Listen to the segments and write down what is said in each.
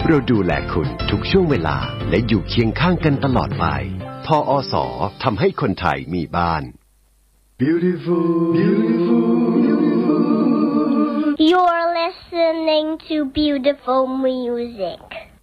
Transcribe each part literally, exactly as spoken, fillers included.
เราดูแลคุณทุกช่วงเวลาและอยู่เคียงข้างกันตลอดไปทอ ส.ทำให้คนไทยมีบ้าน Beautiful, beautiful, beautiful. You're listening to beautiful music.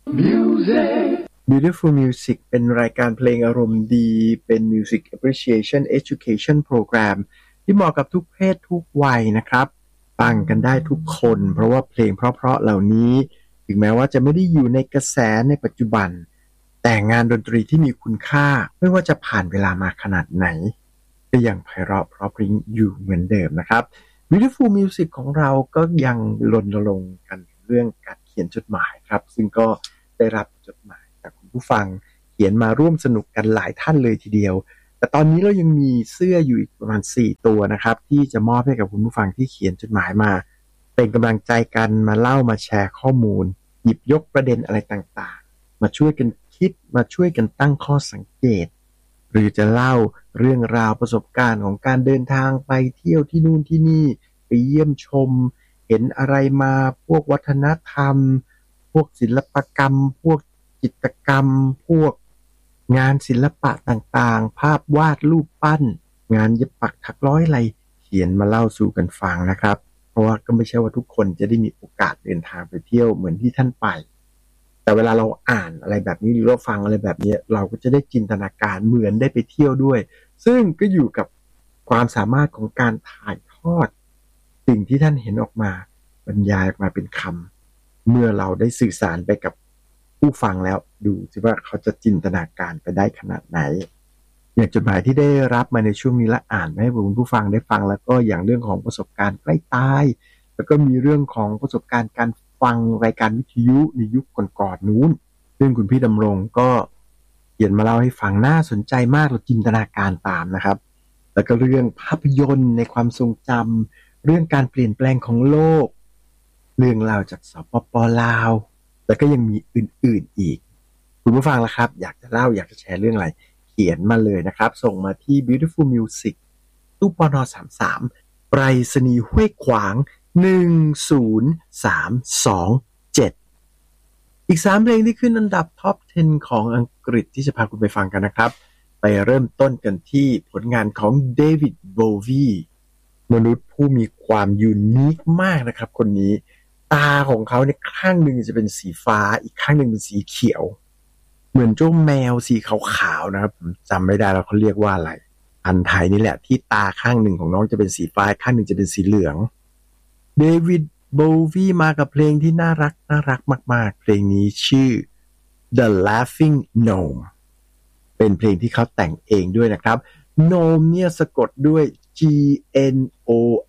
Music. Beautiful Music เป็นรายการเพลงอารมณ์ดีเป็น Music Appreciation Education Program ที่เหมาะกับทุกเพศทุกวัยนะครับฟังกันได้ทุกคนเพราะว่าเพลงเพราะๆเหล่านี้ถึงแม้ว่าจะไม่ได้อยู่ในกระแสในปัจจุบันแต่งานดนตรีที่มีคุณค่าไม่ว่าจะผ่านเวลามาขนาดไหนก็ยังไพเราะเพราะพริ้งอยู่เหมือนเดิมนะครับ Beautiful Music ของเราก็ยังรณรงค์กันเรื่องการเขียนจดหมายครับซึ่งก็ได้รับจดหมายจากคุณผู้ฟังเขียนมาร่วมสนุกกันหลายท่านเลยทีเดียวแต่ตอนนี้เรายังมีเสื้ออยู่อีกประมาณสี่ตัวนะครับที่จะมอบให้กับคุณผู้ฟังที่เขียนจดหมายมาเป็นกำลังใจกันมาเล่ามาแชร์ข้อมูลหยิบยกประเด็นอะไรต่างๆมาช่วยกันคิดมาช่วยกันตั้งข้อสังเกตหรือจะเล่าเรื่องราวประสบการณ์ของการเดินทางไปเที่ยวที่นู่นที่นี่ไปเยี่ยมชมเห็นอะไรมาพวกวัฒนธรรมพวกศิลปกรรมพวกจิตรกรรมพวกงานศิลปะต่างๆภาพวาดรูปปั้นงานเย็บปักถักร้อยอะไรเขียนมาเล่าสู่กันฟังนะครับเพราะว่าก็ไม่ใช่ว่าทุกคนจะได้มีโอกาสเดินทางไปเที่ยวเหมือนที่ท่านไปแต่เวลาเราอ่านอะไรแบบนี้หรือเราฟังอะไรแบบนี้เราก็จะได้จินตนาการเหมือนได้ไปเที่ยวด้วยซึ่งก็อยู่กับความสามารถของการถ่ายทอดสิ่งที่ท่านเห็นออกมาบรรยายออกมาเป็นคำเมื่อเราได้สื่อสารไปกับผู้ฟังแล้วดูสิว่าเขาจะจินตนาการไปได้ขนาดไหนอย่างจดหมายที่ได้รับมาในช่วงนี้และอ่านให้คุณผู้ฟังได้ฟังแล้วก็อย่างเรื่องของประสบการณ์ใกล้ตายแล้วก็มีเรื่องของประสบการณ์การฟังรายการวิทยุในยุคก่อนๆนู้นซึ่งคุณพี่ดำรงก็เขียนมาเล่าให้ฟังน่าสนใจมากเราจินตนาการตามนะครับแล้วก็เรื่องภาพยนตร์ในความทรงจำเรื่องการเปลี่ยนแปลงของโลกเรื่องราวจากสปป.ลาวแล้วก็ยังมีอื่นๆอีกคุณผู้ฟังล่ะครับอยากจะเล่าอยากจะแชร์เรื่องอะไรเขียนมาเลยนะครับส่งมาที่ Beautiful Music ตู้ปนสามสามไปรษณีย์ห้วยขวางหนึ่งศูนย์สามสองเจ็ดอีกสามเพลงที่ขึ้นอันดับท็อปสิบของอังกฤษที่จะพาคุณไปฟังกันนะครับไปเริ่มต้นกันที่ผลงานของเดวิดโบวีมนุษย์ผู้มีความยูนิคมากนะครับคนนี้ตาของเขาเนี่ยข้างหนึ่งจะเป็นสีฟ้าอีกข้างหนึ่งเป็นสีเขียวเหมือนเจ้าแมวสีขาวๆนะครับผมจำไม่ได้แล้วเขาเรียกว่าอะไรอันไทยนี่แหละที่ตาข้างหนึ่งของน้องจะเป็นสีฟ้าข้างหนึ่งจะเป็นสีเหลืองเดวิดโบวีมากับเพลงที่น่ารักน่ารักมากๆเพลงนี้ชื่อ The Laughing Gnome เป็นเพลงที่เขาแต่งเองด้วยนะครับ Gnome เนี่ยสะกดด้วย G N O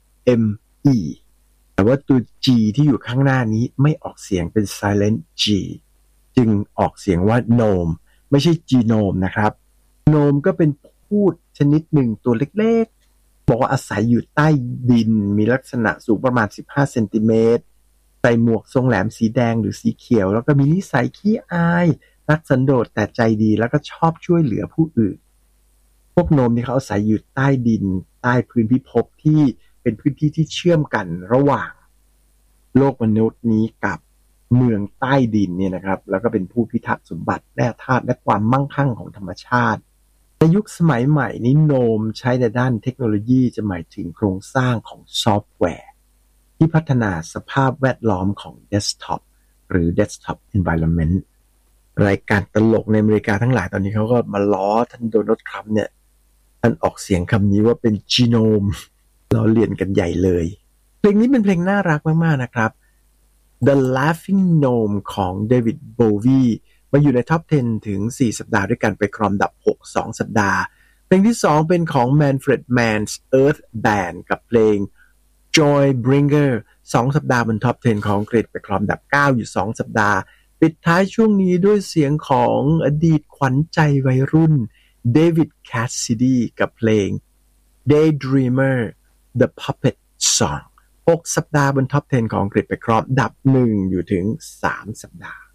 M E แต่ว่าตัว G ที่อยู่ข้างหน้านี้ไม่ออกเสียงเป็น silent G จึงออกเสียงว่า Gnome ไม่ใช่ Genome นะครับ Gnome ก็เป็นพืชชนิดหนึ่งตัวเล็กๆบอกว่าอาศัยอยู่ใต้ดินมีลักษณะสูงประมาณสิบห้าเซนติเมตรใส่หมวกทรงแหลมสีแดงหรือสีเขียวแล้วก็มีนิสัยขี้อายรักสันโดษแต่ใจดีแล้วก็ชอบช่วยเหลือผู้อื่นพวกโนมนี่เขาอาศัยอยู่ใต้ดินใต้พื้นพิภพที่เป็นพื้นที่ที่เชื่อมกันระหว่างโลกมนุษย์นี้กับเมืองใต้ดินเนี่ยนะครับแล้วก็เป็นผู้พิทักษ์สมบัติแร่ธาตุและความมั่งคั่งของธรรมชาติในยุคสมัยใหม่นี้โนมใช้ในด้านเทคโนโลยีจะหมายถึงโครงสร้างของซอฟต์แวร์ที่พัฒนาสภาพแวดล้อมของเดสก์ท็อปหรือ Desktop Environment รายการตลกในอเมริกาทั้งหลายตอนนี้เขาก็มาล้อท่านโดนัลด์ทรัมป์เนี่ยท่านออกเสียงคำนี้ว่าเป็นจีโนมล้อเลียนกันใหญ่เลยเพลงนี้เป็นเพลงน่ารักมากๆนะครับ The Laughing Gnome ของเดวิดโบวีมาอยู่ในท็อปสิบถึงสี่สัปดาห์ด้วยกันไปครองอันดับหก สองสัปดาห์เพลงที่สองเป็นของ Manfred Mann's Earth Band กับเพลง Joy Bringer สองสัปดาห์บนท็อปสิบของอังกฤษไปครองอันดับเก้าอยู่สองสัปดาห์ปิดท้ายช่วงนี้ด้วยเสียงของอดีตขวัญใจวัยรุ่น David Cassidy กับเพลง Daydreamer The Puppet Song หกสัปดาห์บนท็อปสิบของอังกฤษไปครองอันดับหนึ่งอยู่ถึงสามสัปดาห์